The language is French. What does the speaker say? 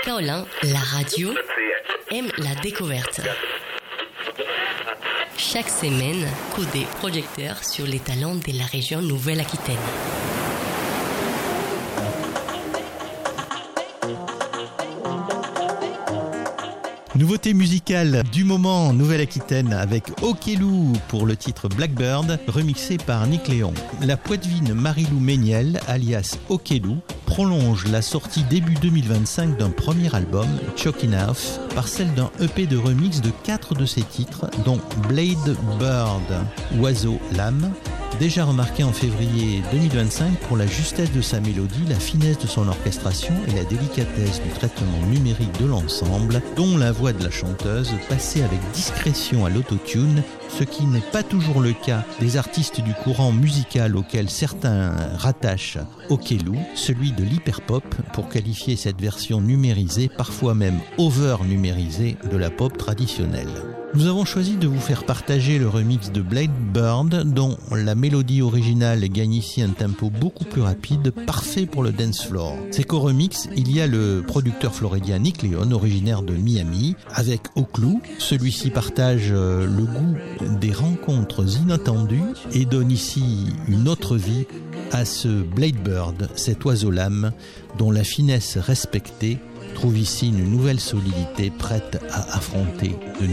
Kaolin, la radio aime la découverte. Chaque semaine, coup des projecteurs sur les talents de la région Nouvelle-Aquitaine. Nouveauté musicale du moment en Nouvelle-Aquitaine avec Okelou pour le titre Blackbird, remixé par Nick Léon. La poitevine Marie-Lou Méniel, alias Okelou, prolonge la sortie début 2025 d'un premier album, Chokin' Off, par celle d'un EP de remix de 4 de ses titres, dont Blade Bird, Oiseau Lame, déjà remarqué en février 2025 pour la justesse de sa mélodie, la finesse de son orchestration et la délicatesse du traitement numérique de l'ensemble, dont la voix de la chanteuse passée avec discrétion à l'autotune, ce qui n'est pas toujours le cas des artistes du courant musical auquel certains rattachent Okelou, celui de l'hyperpop, pour qualifier cette version numérisée, parfois même over-numérisée, de la pop traditionnelle. Nous avons choisi de vous faire partager le remix de Blade Bird, dont la mélodie originale gagne ici un tempo beaucoup plus rapide, parfait pour le dance floor. C'est qu'au remix, il y a le producteur floridien Nick Léon, originaire de Miami, avec Okelou. Celui-ci partage le goût des rencontres inattendues et donne ici une autre vie à ce Blade Bird, cet oiseau lame dont la finesse respectée trouve ici une nouvelle solidité prête à affronter de